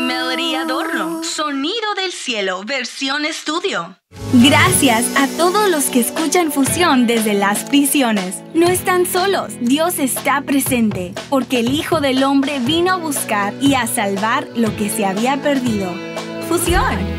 Melody Adorno, Sonido del Cielo, versión estudio. Gracias a todos los que escuchan Fusión desde las prisiones. No están solos, Dios está presente, porque el Hijo del Hombre vino a buscar y a salvar lo que se había perdido. Fusión.